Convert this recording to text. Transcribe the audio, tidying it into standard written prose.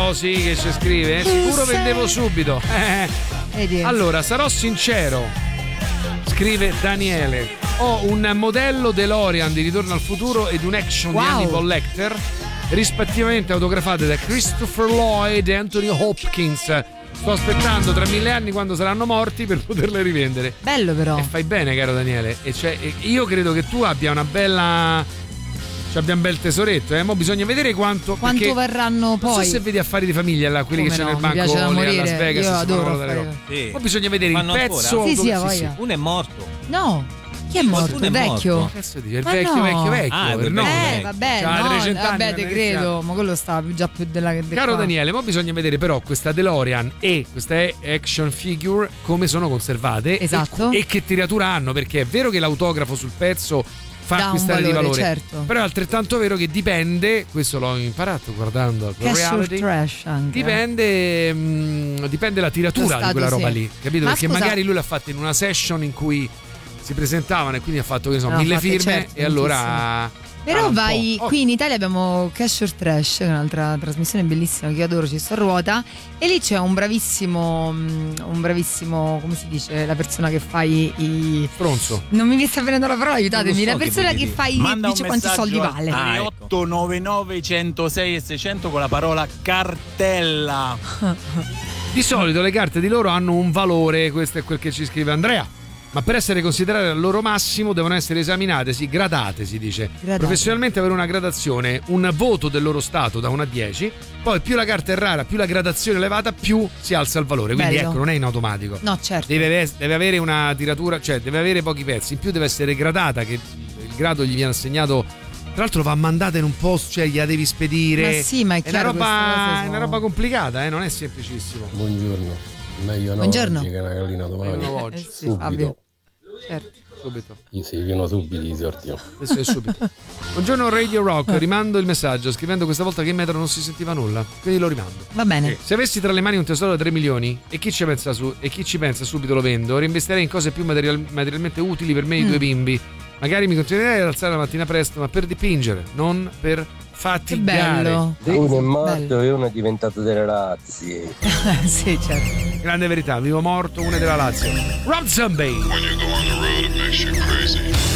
Rosi che ci scrive, sicuro vendevo subito. Allora, sarò sincero, scrive Daniele, ho un modello DeLorean di Ritorno al futuro ed un action di Hannibal Lecter, rispettivamente autografate da Christopher Lloyd e Anthony Hopkins. Sto aspettando tra 1000 anni quando saranno morti per poterle rivendere. Bello però. E fai bene, caro Daniele. E cioè, io credo che tu abbia una bella... abbia un bel tesoretto, Mo bisogna vedere quanto verranno poi. Non so se vedi Affari di famiglia là, quelli che c'è nel banco lì a Las Vegas. Io adoro sì. Poi bisogna vedere il pezzo. Sì, uno è morto. No. Chi è morto? Il vecchio? Che cazzo dici? Il vecchio. Vabbè, te credo, ma quello sta già più della che Caro Daniele, ma bisogna vedere però questa DeLorean e questa action figure come sono conservate. Esatto. E che tiratura hanno, perché è vero che l'autografo sul pezzo fa acquistare di valore, certo. Però è altrettanto vero che dipende, questo l'ho imparato guardando Reality, trash anche. dipende la tiratura di quella roba lì, capito? Ma perché scusa, magari lui l'ha fatta in una session in cui si presentavano e quindi ha fatto 1000 firme, certo, e allora però vai qui in Italia abbiamo Cash or Trash, un'altra trasmissione bellissima che io adoro, ci sto a ruota, e lì c'è un bravissimo come si dice, la persona che fa i stronzo, non mi sta venendo la parola, aiutatemi, la persona che fa dice quanti soldi vale. 899 106 e 600 con la parola cartella. Di solito le carte di loro hanno un valore, questo è quel che ci scrive Andrea, ma per essere considerate al loro massimo devono essere esaminate, gradate, si dice, professionalmente, avere una gradazione, un voto del loro stato da 1 a 10, poi più la carta è rara, più la gradazione è elevata, più si alza il valore, quindi bello. Ecco, non è in automatico. No, certo. Deve avere una tiratura, cioè deve avere pochi pezzi, in più deve essere gradata, che il grado gli viene assegnato, tra l'altro va mandata in un posto, cioè gliela devi spedire. Ma sì, ma è chiaro, è una roba complicata, non è semplicissimo. Buongiorno. Meglio buongiorno. Che una gallina domani. Subito. Certo. Subito. Sì, vieno subito i sorti. Adesso è subito. Buongiorno Radio Rock, rimando il messaggio scrivendo questa volta che in metro non si sentiva nulla, quindi lo rimando. Va bene. Se avessi tra le mani un tesoro da 3 milioni e chi ci pensa subito lo vendo, reinvestirei in cose più materialmente utili per me e i 2 bimbi. Magari mi continuerei ad alzare la mattina presto, ma per dipingere, non per fatigare. Bello. Uno è morto e uno è diventato della Lazio. Sì, certo. Grande verità, vivo morto, uno è della Lazio. Rob Zombie. When you go on the road, it makes you crazy.